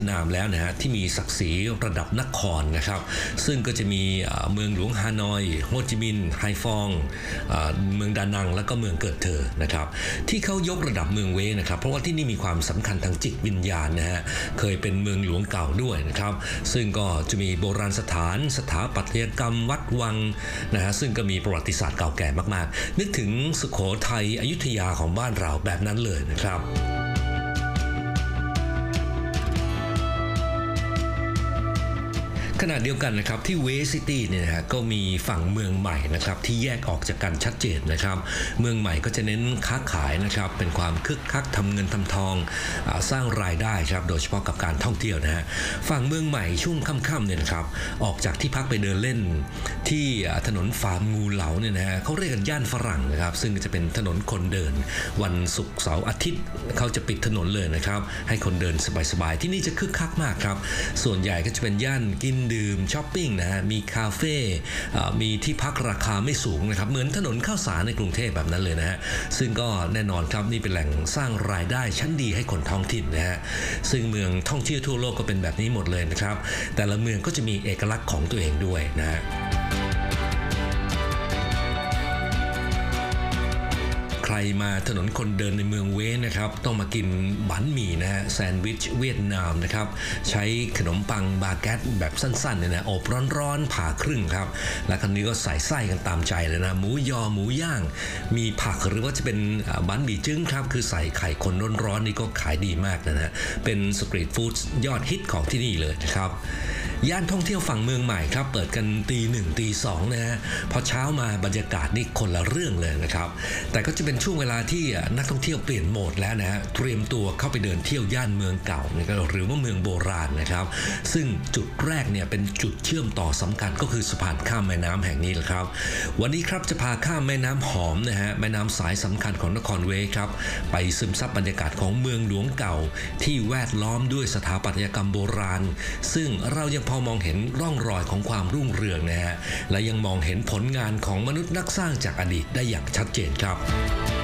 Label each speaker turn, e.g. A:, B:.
A: นามแล้วนะฮะที่มีศักดิ์ศรีระดับนครนะครับซึ่งก็จะมีเมืองหลวงฮานอยโฮจิมินห์ไฮฟองเมืองดานังแล้วก็เมืองเกิดเธอนะครับที่เขายกระดับเมืองเวนะครับเพราะว่าที่นี่มีความสำคัญทางจิตวิญญาณนะฮะเคยเป็นเมืองหลวงเก่าด้วยนะครับซึ่งก็จะมีโบราณสถานสถาปัตยกรรมวัดวังนะฮะซึ่งก็มีประวัติศาสตร์เก่าแก่มากๆนึกถึงสุโขทัยอยุธยาของบ้านเราแบบนั้นเลยนะครับขณะเดียวกันนะครับที่เวซิตี้เนี่ยนะฮะก็มีฝั่งเมืองใหม่นะครับที่แยกออกจากกันชัดเจนนะครับเมืองใหม่ก็จะเน้นค้าขายนะครับเป็นความคึกคักทำเงินทำทองสร้างรายได้ครับโดยเฉพาะกับการท่องเที่ยวนะฮะฝั่งเมืองใหม่ช่วงค่ำๆเนี่ยนะครับออกจากที่พักไปเดินเล่นที่ถนนฟาร์มงูเหลาเนี่ยนะฮะเขาเรียกกันย่านฝรั่งนะครับซึ่งจะเป็นถนนคนเดินวันศุกร์เสาร์อาทิตย์เขาจะปิดถนนเลยนะครับให้คนเดินสบายๆที่นี่จะคึกคักมากครับส่วนใหญ่ก็จะเป็นย่านกินดื่มช้อปปิ้งนะฮะมีคาเฟ่มีที่พักราคาไม่สูงนะครับเหมือนถนนข้าวสารในกรุงเทพแบบนั้นเลยนะฮะซึ่งก็แน่นอนครับนี่เป็นแหล่งสร้างรายได้ชั้นดีให้คนท้องถิ่นนะฮะซึ่งเมืองท่องเที่ยวทั่วโลกก็เป็นแบบนี้หมดเลยนะครับแต่ละเมืองก็จะมีเอกลักษณ์ของตัวเองด้วยนะฮะใครมาถนนคนเดินในเมืองเวนะครับต้องมากินบั๋นหมี่นะฮะแซนด์วิชเวียดนามนะครับใช้ขนมปังบาเกตแบบสั้นๆเนี่ยนะอบร้อนๆผ่าครึ่งครับและครั้นี้ก็ใส่ไส้กันตามใจเลยนะหมูยอหมูย่างมีผักหรือว่าจะเป็นบั๋นหมี่จึ้งครับคือใส่ไข่คนร้อนๆนี่ก็ขายดีมากนะฮะเป็นสตรีทฟู้ดยอดฮิตของที่นี่เลยนะครับย่านท่องเที่ยวฝั่งเมืองใหม่ครับเปิดกันตี 1 ตี 2นะฮะพอเช้ามาบรรยากาศนี่คนละเรื่องเลยนะครับแต่ก็จะเป็นช่วงเวลาที่นักท่องเที่ยวเปลี่ยนโหมดแล้วนะฮะเตรียมตัวเข้าไปเดินเที่ยวย่านเมืองเก่าหรือว่าเมืองโบราณนะครับซึ่งจุดแรกเนี่ยเป็นจุดเชื่อมต่อสำคัญก็คือสะพานข้ามแม่น้ำแห่งนี้แหละครับวันนี้ครับจะพาข้ามแม่น้ำหอมนะฮะแม่น้ำสายสำคัญของนครเวครับไปซึมซับบรรยากาศของเมืองหลวงเก่าที่แวดล้อมด้วยสถาปัตยกรรมโบราณซึ่งเรายังพอมองเห็นร่องรอยของความรุ่งเรืองนะฮะและยังมองเห็นผลงานของมนุษย์นักสร้างจากอดีตได้อย่างชัดเจนครับ